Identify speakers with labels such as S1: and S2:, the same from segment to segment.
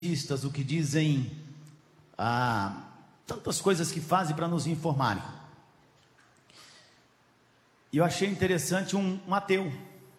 S1: o que dizem tantas coisas que fazem para nos informarem. E eu achei interessante um ateu.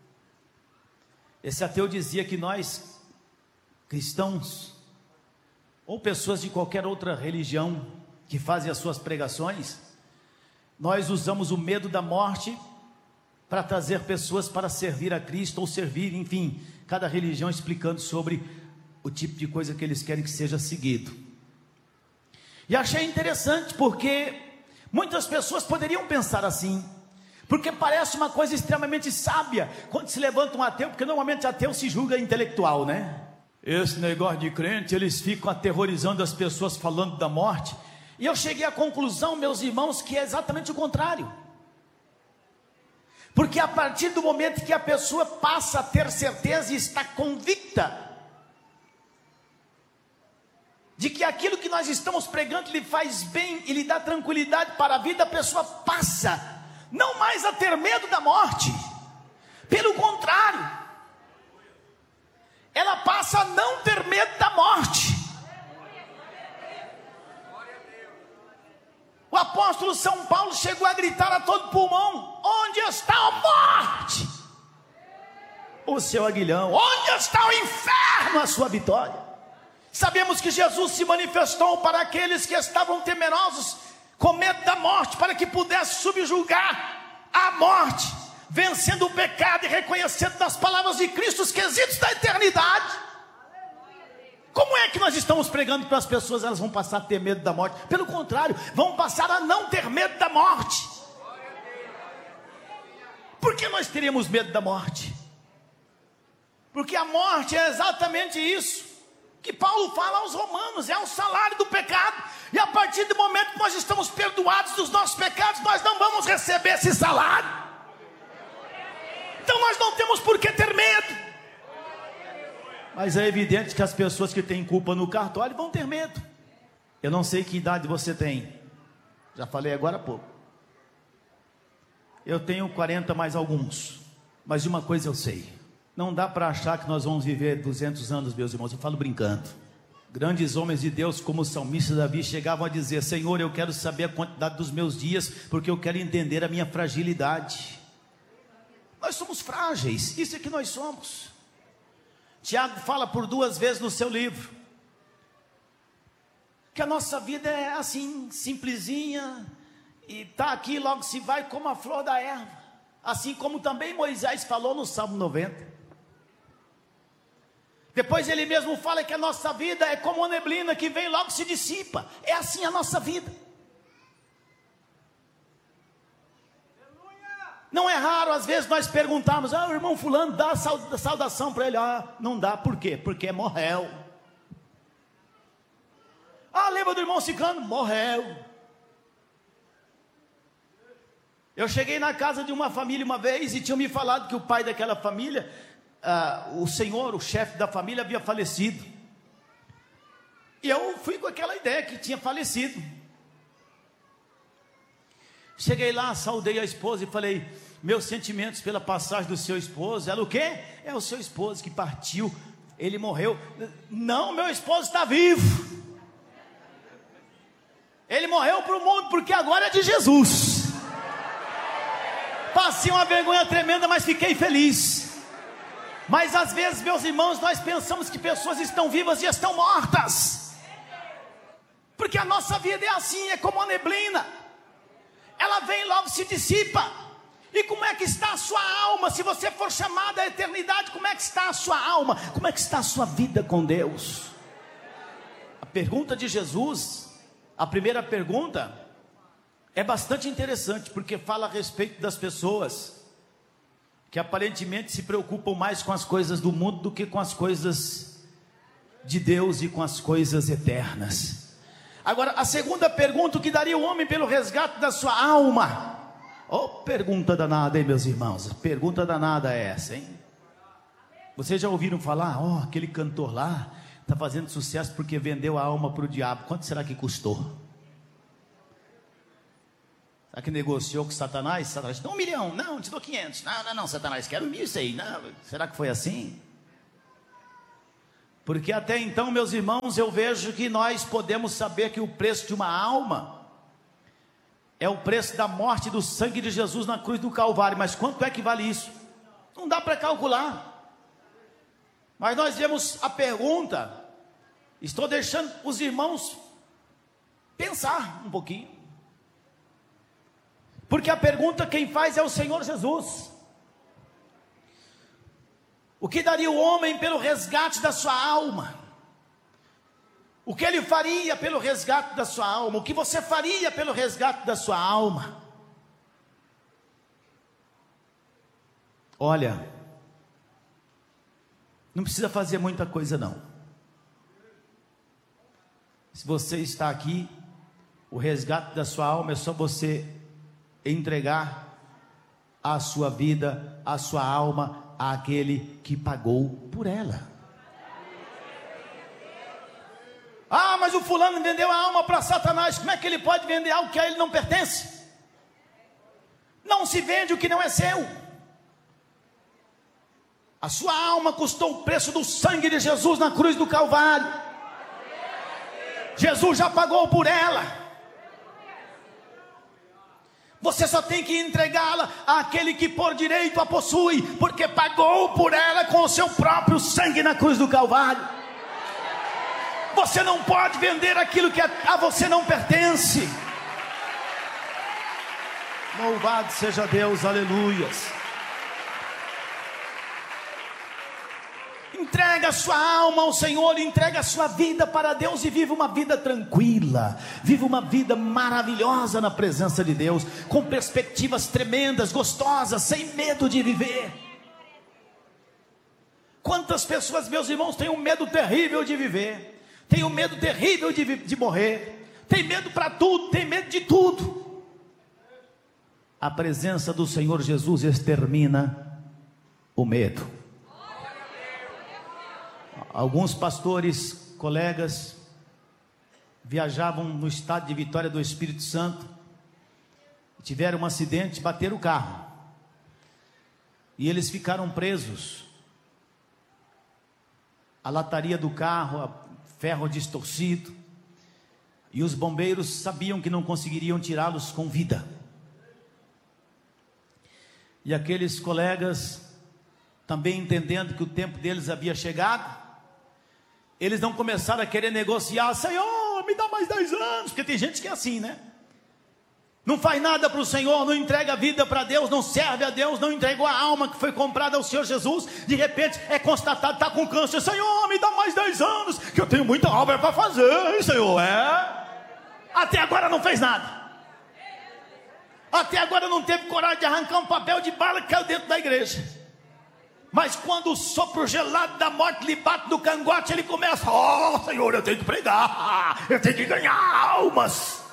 S1: Esse ateu dizia que nós, cristãos, ou pessoas de qualquer outra religião que fazem as suas pregações, nós usamos o medo da morte para trazer pessoas para servir a Cristo, ou servir, enfim, cada religião explicando sobre o tipo de coisa que eles querem que seja seguido. E achei interessante porque muitas pessoas poderiam pensar assim, porque parece uma coisa extremamente sábia quando se levanta um ateu, porque normalmente ateu se julga intelectual, né? Esse negócio de crente, eles ficam aterrorizando as pessoas falando da morte. E eu cheguei à conclusão, meus irmãos, que é exatamente o contrário. Porque a partir do momento que a pessoa passa a ter certeza e está convicta de que aquilo que nós estamos pregando lhe faz bem e lhe dá tranquilidade para a vida, a pessoa passa não mais a ter medo da morte. Pelo contrário, ela passa a não ter medo da morte. O apóstolo São Paulo chegou a gritar a todo pulmão: onde está a morte, o seu aguilhão? Onde está o inferno, a sua vitória? Sabemos que Jesus se manifestou para aqueles que estavam temerosos, com medo da morte, para que pudesse subjugar a morte, vencendo o pecado e reconhecendo nas palavras de Cristo os quesitos da eternidade. Como é que nós estamos pregando para as pessoas? Elas vão passar a ter medo da morte? Pelo contrário, vão passar a não ter medo da morte. Por que nós teríamos medo da morte? Porque a morte é exatamente isso que Paulo fala aos romanos, é o salário do pecado. E a partir do momento que nós estamos perdoados dos nossos pecados, nós não vamos receber esse salário. Então nós não temos por que ter medo. Mas é evidente que as pessoas que têm culpa no cartório vão ter medo. Eu não sei que idade você tem, já falei agora há pouco. Eu tenho 40 mais alguns, mas de uma coisa eu sei: não dá para achar que nós vamos viver 200 anos, meus irmãos. Eu falo brincando. Grandes homens de Deus, como o salmista Davi, chegavam a dizer: Senhor, eu quero saber a quantidade dos meus dias, porque eu quero entender a minha fragilidade. Nós somos frágeis, isso é que nós somos. Tiago fala por 2 vezes no seu livro que a nossa vida é assim, simplesinha, e está aqui, logo se vai, como a flor da erva. Assim como também Moisés falou no Salmo 90. Depois ele mesmo fala que a nossa vida é como uma neblina que vem e logo se dissipa. É assim a nossa vida. Não é raro às vezes nós perguntarmos: o irmão fulano, dá saudação para ele. Não dá, por quê? Porque morreu. Lembra do irmão ciclano? Morreu. Eu cheguei na casa de uma família uma vez e tinham me falado que o pai daquela família, o senhor, o chefe da família, havia falecido. E eu fui com aquela ideia que tinha falecido. Cheguei lá, saudei a esposa e falei: meus sentimentos pela passagem do seu esposo. Ela: o quê? É o seu esposo que partiu, ele morreu. Não, meu esposo está vivo. Ele morreu para o mundo, porque agora é de Jesus. Passei uma vergonha tremenda, mas fiquei feliz. Mas às vezes, meus irmãos, nós pensamos que pessoas estão vivas e estão mortas, porque a nossa vida é assim, é como a neblina. Ela vem e logo se dissipa. E como é que está a sua alma? Se você for chamado à eternidade, como é que está a sua alma? Como é que está a sua vida com Deus? A pergunta de Jesus, a primeira pergunta, é bastante interessante, porque fala a respeito das pessoas que aparentemente se preocupam mais com as coisas do mundo do que com as coisas de Deus e com as coisas eternas. Agora, a segunda pergunta: o que daria o homem pelo resgate da sua alma? Pergunta danada, hein, meus irmãos? Pergunta danada é essa, hein? Vocês já ouviram falar: aquele cantor lá está fazendo sucesso porque vendeu a alma para o diabo. Quanto será que custou? Será que negociou com Satanás? Satanás deu 1 milhão. Não, te dou 500. Não, Satanás, quero 1.100. Não, será que foi assim? Porque até então, meus irmãos, eu vejo que nós podemos saber que o preço de uma alma é o preço da morte e do sangue de Jesus na cruz do Calvário. Mas quanto é que vale isso? Não dá para calcular. Mas nós vemos a pergunta, estou deixando os irmãos pensar um pouquinho. Porque a pergunta quem faz é o Senhor Jesus. O que daria o homem pelo resgate da sua alma? O que ele faria pelo resgate da sua alma? O que você faria pelo resgate da sua alma? Olha, não precisa fazer muita coisa não. Se você está aqui, o resgate da sua alma é só você entregar a sua vida, a sua alma àquele que pagou por ela. Ah, mas o fulano vendeu a alma para Satanás. Como é que ele pode vender algo que a ele não pertence? Não se vende o que não é seu. A sua alma custou o preço do sangue de Jesus na cruz do Calvário. Jesus já pagou por ela. Você só tem que entregá-la àquele que por direito a possui, porque pagou por ela com o seu próprio sangue na cruz do Calvário. Você não pode vender aquilo que a você não pertence. Louvado seja Deus, aleluias. Entrega a sua alma ao Senhor, entrega a sua vida para Deus e viva uma vida tranquila, viva uma vida maravilhosa na presença de Deus, com perspectivas tremendas, gostosas, sem medo de viver. Quantas pessoas, meus irmãos, têm um medo terrível de viver, têm um medo terrível de morrer, têm medo para tudo, têm medo de tudo. A presença do Senhor Jesus extermina o medo. Alguns pastores, colegas, viajavam no estado de Vitória do Espírito Santo, tiveram um acidente, bateram o carro, e eles ficaram presos. A lataria do carro, ferro distorcido, e os bombeiros sabiam que não conseguiriam tirá-los com vida. E aqueles colegas, também entendendo que o tempo deles havia chegado, eles não começaram a querer negociar. Senhor, me dá mais 10 anos, porque tem gente que é assim, né? Não faz nada para o Senhor, não entrega a vida para Deus, não serve a Deus, não entregou a alma que foi comprada ao Senhor Jesus. De repente é constatado, está com câncer. Senhor, me dá mais 10 anos, que eu tenho muita obra para fazer, hein, Senhor? Até agora não fez nada. Até agora não teve coragem de arrancar um papel de bala que caiu dentro da igreja. Mas quando o sopro gelado da morte lhe bate no cangote, ele começa: oh Senhor, eu tenho que pregar, eu tenho que ganhar almas.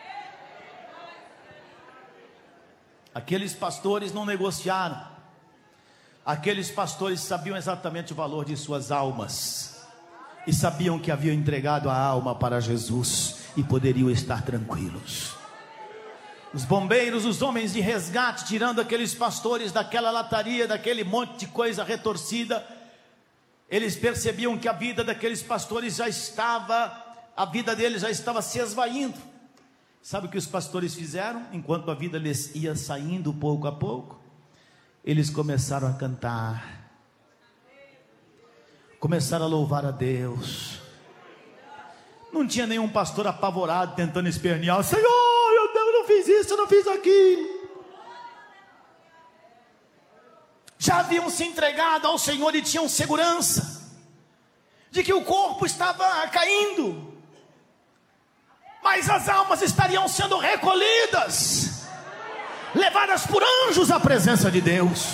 S1: Aqueles pastores não negociaram. Aqueles pastores sabiam exatamente o valor de suas almas, e sabiam que haviam entregado a alma para Jesus, e poderiam estar tranquilos. Os bombeiros, os homens de resgate, tirando aqueles pastores daquela lataria, daquele monte de coisa retorcida, eles percebiam que a vida daqueles pastores a vida deles já estava se esvaindo. Sabe o que os pastores fizeram? Enquanto a vida lhes ia saindo pouco a pouco, eles começaram a cantar, começaram a louvar a Deus. Não tinha nenhum pastor apavorado tentando espernear: Senhor, eu não fiz isso, eu não fiz aquilo. Já haviam se entregado ao Senhor e tinham segurança de que o corpo estava caindo, mas as almas estariam sendo recolhidas, levadas por anjos à presença de Deus.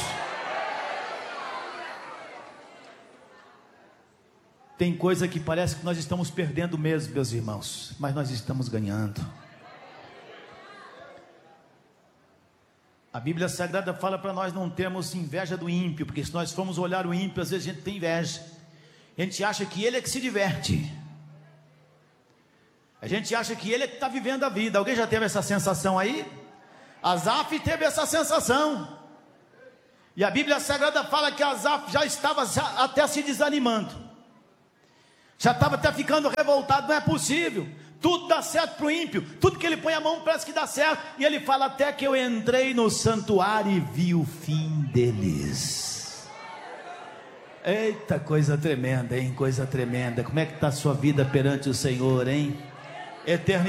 S1: Tem coisa que parece que nós estamos perdendo mesmo, meus irmãos, mas nós estamos ganhando. A Bíblia Sagrada fala para nós não termos inveja do ímpio, porque se nós formos olhar o ímpio, às vezes a gente tem inveja. A gente acha que ele é que se diverte. A gente acha que ele é que está vivendo a vida. Alguém já teve essa sensação aí? Asaf teve essa sensação. E a Bíblia Sagrada fala que Asaf já estava até se desanimando. Já estava até ficando revoltado, não é possível. Tudo dá certo para o ímpio, tudo que ele põe a mão parece que dá certo. E ele fala: até que eu entrei no santuário e vi o fim deles. Eita, coisa tremenda, hein? Coisa tremenda. Como é que está a sua vida perante o Senhor, hein? Eternidade.